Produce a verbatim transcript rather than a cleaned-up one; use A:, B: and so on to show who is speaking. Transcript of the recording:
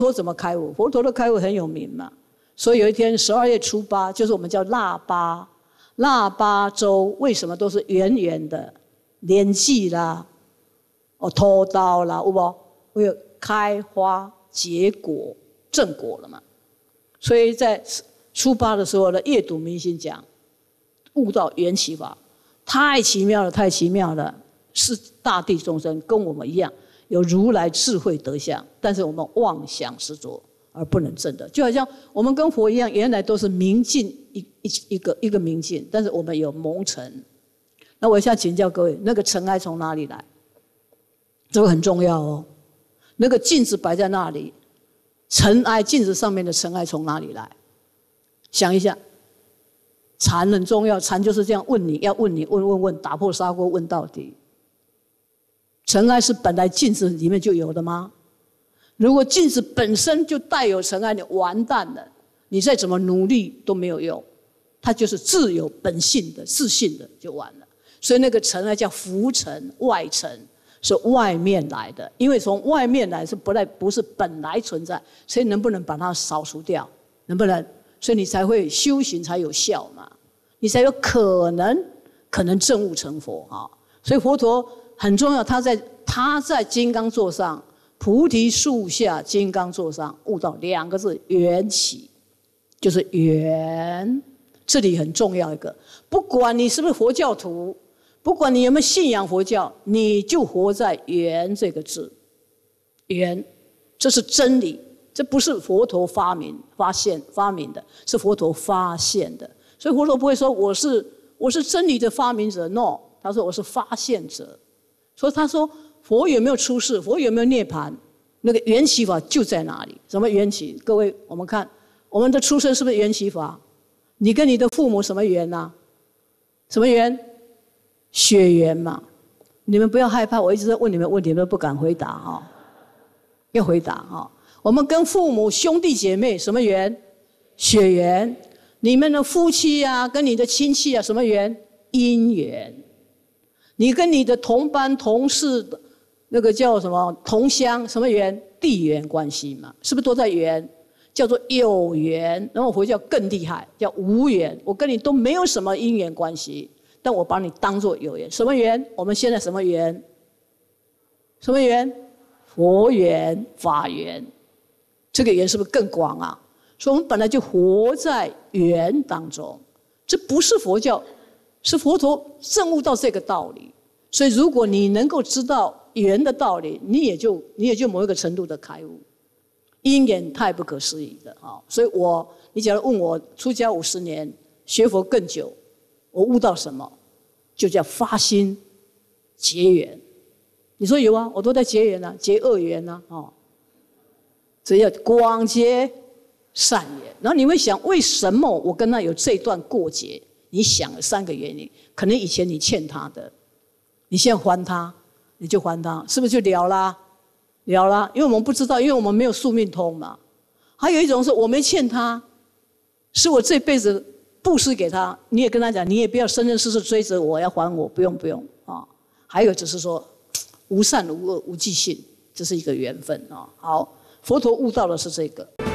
A: 佛怎么开悟？佛陀的开悟很有名嘛，所以有一天十二月初八，就是我们叫腊八，腊八粥为什么都是圆圆的？年纪啦，哦，偷刀啦，有无？会有开花结果正果了嘛？所以在初八的时候呢，夜读明心讲，悟到缘起法，太奇妙了，太奇妙了！是大地众生跟我们一样，有如来智慧德相，但是我们妄想执着而不能证得。就好像我们跟佛一样，原来都是明镜一一一个一个明镜，但是我们有蒙尘。那我现在请教各位，那个尘埃从哪里来？这个很重要哦。那个镜子摆在那里，尘埃镜子上面的尘埃从哪里来？想一下。禅很重要，禅就是这样问你，要问你，问问问，打破砂锅问到底。尘埃是本来镜子里面就有的吗？如果镜子本身就带有尘埃，你完蛋了，你再怎么努力都没有用，它就是自有本性的、自信的，就完了。所以那个尘埃叫浮尘、外尘，是外面来的，因为从外面来是不来，不是本来存在，所以能不能把它扫除掉？能不能？所以你才会修行才有效嘛，你才有可能可能证悟成佛啊。所以佛陀很重要，他在他在金刚座上，菩提树下金刚座上悟到两个字缘起，就是缘。这里很重要一个，不管你是不是佛教徒，不管你有没有信仰佛教，你就活在缘这个字，缘，这是真理。这不是佛陀发明、发现、发明的，是佛陀发现的。所以佛陀不会说我是我是真理的发明者 ，no， 他说我是发现者。所以他说佛有没有出世，佛有没有涅槃，那个缘起法就在哪里？什么缘起？各位，我们看我们的出生是不是缘起法？你跟你的父母什么缘啊？什么缘？血缘嘛。你们不要害怕，我一直在问你们问题，你们不敢回答哈、哦，要回答哈、哦。我们跟父母兄弟姐妹什么缘？血缘。你们的夫妻啊，跟你的亲戚啊，什么缘？姻缘。你跟你的同班同事，那个叫什么同乡，什么缘？地缘关系嘛，是不是都在缘？叫做有缘。然后佛教更厉害，叫无缘。我跟你都没有什么因缘关系，但我把你当作有缘。什么缘？我们现在什么缘？什么缘？佛缘、法缘。这个缘是不是更广啊？所以我们本来就活在缘当中，这不是佛教，是佛陀证悟到这个道理。所以如果你能够知道缘的道理，你也就你也就某一个程度的开悟。因缘太不可思议的啊！所以我你假如问我出家五十年，学佛更久，我悟到什么？就叫发心结缘。你说有啊？我都在结缘啊，结恶缘啊，哦。只要广结善缘，然后你会想，为什么我跟他有这段过节？你想了三个原因，可能以前你欠他的，你现在还他，你就还他，是不是就了啦？了啦，因为我们不知道，因为我们没有宿命通嘛。还有一种是我没欠他，是我这辈子布施给他，你也跟他讲，你也不要生生世世追着我要还我，不用不用啊。还有只是说无善无恶无记性，这是一个缘分啊。好。佛陀悟到的是这个。